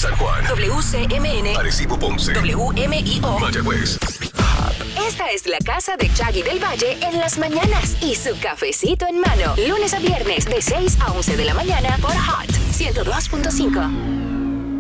San Juan, WCMN, Arecibo, Ponce, WMIO, Mayagüez. Esta es la casa de Chaggy del Valle en las mañanas y su cafecito en mano. Lunes a viernes de 6 a 11 de la mañana por Hot 102.5.